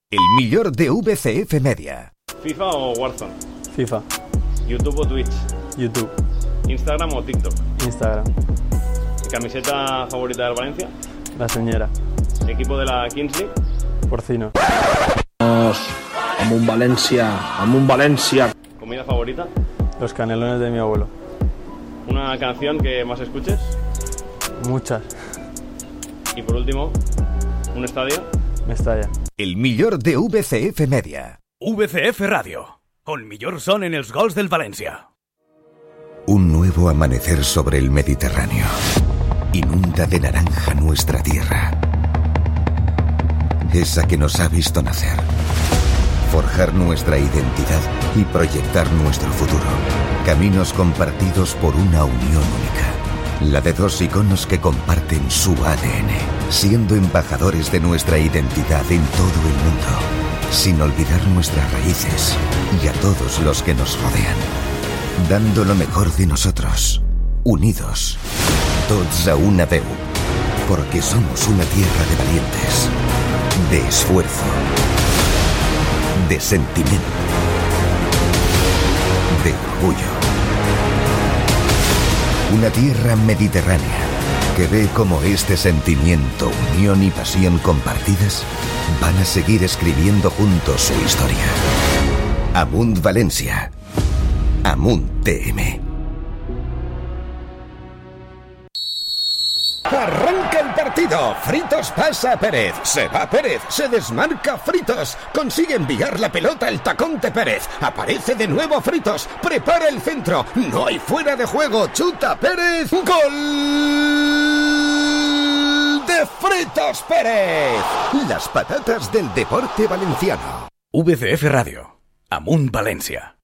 El millor de VCF Media. ¿FIFA o Warzone? FIFA. ¿YouTube o Twitch? YouTube. ¿Instagram o TikTok? Instagram. ¿Camiseta favorita del Valencia? La señora. ¿Equipo de la Kingsley? Porcino. Amunt València. ¿Comida favorita? Los canelones de mi abuelo. ¿Una canción que más escuches? Muchas. Y por último, ¿un estadio? Mestalla. El millor de VCF Media. VCF Radio. El millor son en els gols del València. Un nuevo amanecer sobre el Mediterráneo. Inunda de naranja nuestra tierra. Esa que nos ha visto nacer. Forjar nuestra identidad y proyectar nuestro futuro. Caminos compartidos por una unión única. La de dos iconos que comparten su ADN, siendo embajadores de nuestra identidad en todo el mundo, sin olvidar nuestras raíces y a todos los que nos rodean. Dando lo mejor de nosotros, unidos, tots a una veu, porque somos una tierra de valientes, de esfuerzo, de sentimiento, de orgullo. Una tierra mediterránea que ve cómo este sentimiento, unión y pasión compartidas van a seguir escribiendo juntos su historia. Amunt València. Amunt TM. Arranca el partido. Fritos pasa a Pérez. Se va Pérez. Se desmarca Fritos. Consigue enviar la pelota al tacón de Pérez. Aparece de nuevo Fritos. Prepara el centro. No hay fuera de juego. Chuta Pérez. ¡Gol de Fritos Pérez! Las patatas del deporte valenciano. VCF Radio. Amunt València.